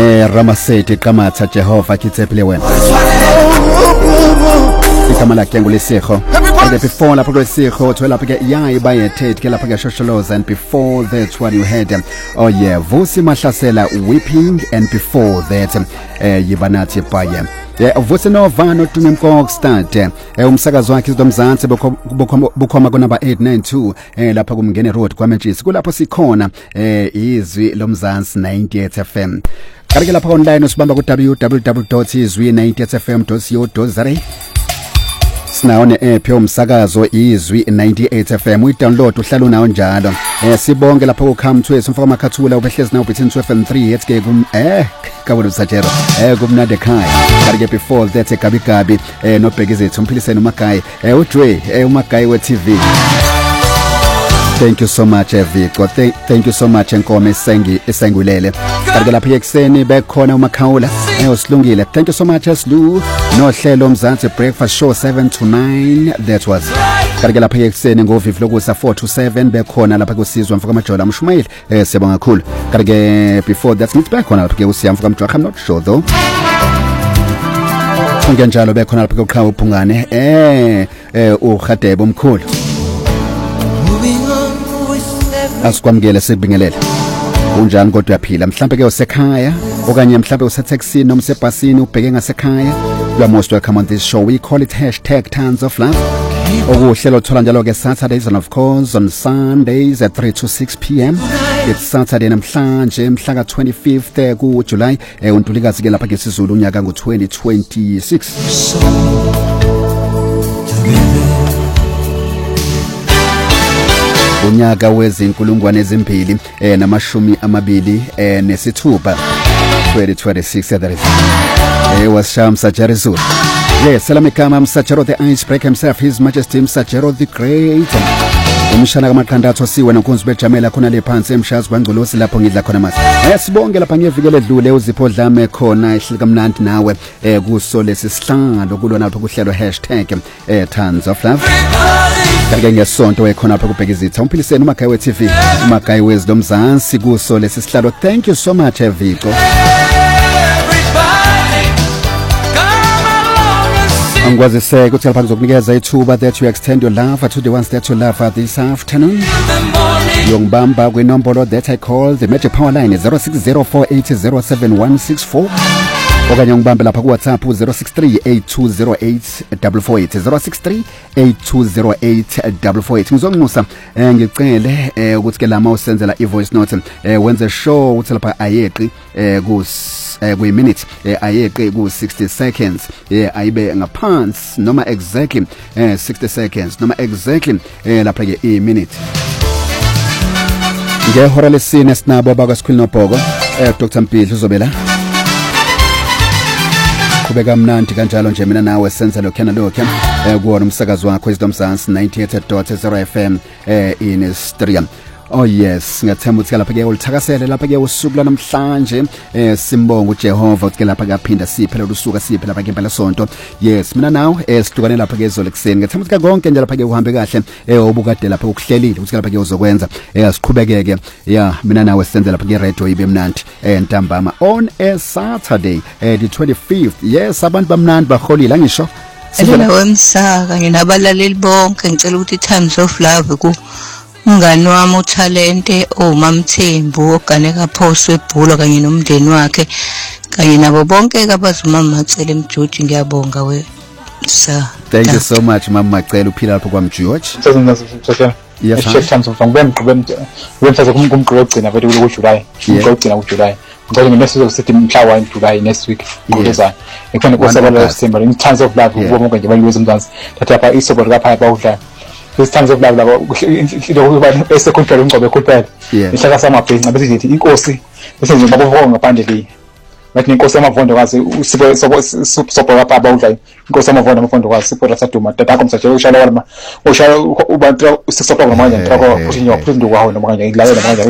Ramaseti Kamatha Jehova Kitsepile wena igama lakhe ngulesiho and before lapho kwesiho uthola lapha ke yayiba yethethe ke lapha ke shosholoza and before that what you had Vusi Mahlasela weeping and before that yibanathi baye Vusi Novano Tumimko start umsakazo wakhe uZomzansi bukhoma ku number 892 lapha kumngene road kwaManchester kulapho sikhona izwi lomzansi 98 FM Karike lapha online usibamba ku www.izwi98fm.co.za Sinaone app yomsakazo izwi 98 FM uyidownload uhlala unawo njalo sibonke lapha ku come to us umfaka makhathula ubehlezi nawo between 12 and 3 etike kum kabona usajero kumnade ekhaya karike before that egabigabi nobhekizethu umphiliseni uMagayi uJoy uMagayi we TV Thank you so much Viko thank you so much Nkome esengulele karike lapha ekseni bekhona uMakhawula usilungile thank you so much Slu nohlelo Mzansi breakfast show 7 to 9 that was karike lapha ekseni ngovivi lokusa 4 to 7 bekhona lapha kusizwa mfaka majola mshumayeli siyabonga kakhulu karike before that ngithi bekhona lapha ke usiyamfaka mjwa I'm not sure though kungenjalo bekhona lapha kuqhawe uphungane uGadebe omkhulu asikwamukele sikubingelele unjani kodwa uyaphila mhlambe ke usekhaya okanye mhlambe useTaxini noma usebhasini ubheke ngasekhaya you are most welcome on this show we call it #tons of love okuhlelo thola njalo ke Saturdays and of course on Sundays at 3 to 6 p.m. It's Saturday namhlanje mhla ka 25th ku July uNtulikazi ke lapha ke siZulu unyaka ngo2026 unyaka wezinkulungwane ezimbili namashumi amabili nesithupha 2026 that is was Msajero yes salamikama Msajero the icebreaker himself his majesty Msajero the great umshana kamaqandatho siwe nonkunzi bejamela khona le phansi emshazi kwangcolosi lapho ngidla khona mase sibonke lapha ngevikele edlule uzipho dlame khona ihlika mnandi nawe kuso lesisihlalo kulona lapho kuhlelo #tons of love karike ngesonto wekhona lapha kubhekizitha umphiliseni uMagayi we TV uMagayi weZomzansi kuso lesisihlalo thank you so much Viko Angwazise ukuthi lapha ngizokunikeza ithuba that you extend your love to the ones that you love this afternoon yongibamba kwinombolo that I call the magic power line 0604807164 okanye ngibambe lapha ku WhatsApp 0638208448 0638208448 ngizonxusa ngicele ukuthi ke lama usenzela ivoice note wenze sure ukuthi lapha ayeqi kuyi-minute ayeqe ku-60 seconds ayibe ngaphansi noma exactly 60 seconds noma exactly lapha ke i-minute ngehora lesine sinabo abakwaSikhulu noBhoko Dr Mpilo uzobela kubeka mnandi kanjalo nje mina nawe senza lokhana kuwona umsakazo wakho iZomzansi 98.0 FM in Striya Oh yes ngathemba ukuthi lapha ke ulithakasele lapha ke usuku namhlanje simbonga uJehova ukuthi lapha kaphinda siphe losuku siphe lapha ke impela sonto yes mina nawe sihlukane lapha ke izolo ekseni ngathemba ukuthi konke nje lapha ke uhambe kahle obukade lapha ukuhlelile ukuthi lapha ke uzokwenza asiqhubekeke mina nawe senze lapha ke radio ibe mnandi ntambama on a Saturday the 25th yes abantu bamnandi baholile angisho sivela wemsaka nginabalaleli bonke ngicela ukuthi Times of Love ku Ngani wami uTalente uMamthembu oganeka phoso ebhulo kanye nomndeni wakhe kanye nabo bonke abazimama Macele Mjodi ngiyabonga we sir Thank you so much mama Macele uphila lapho kwaMgeorge Yes chance of wemfaza kumgqibelo ogcina bethu ku July umgqibelo ogcina ku July ngicela ngemessage ukuthi mhla 1 July next week ngizana ngifuna kusabala December in Times of Love ubonke nje bayiwe eMzansi thatha lapha isobolo lapha bawudla This Times of Love labo bese control umgcobo kuphela ihlaka samabhenca bese ngithi inkosi bese nje babovonga ngaphandle bathi inkosi yamavondo kwazi usibo sobo lapha bawudla inkosi yamavondo kwazi sipho rasaduma tatako Msajero ushala ubantu usisopa ngamanye ntrako futhi nyoba futhi ndukwaho noma kanje ngilalela manje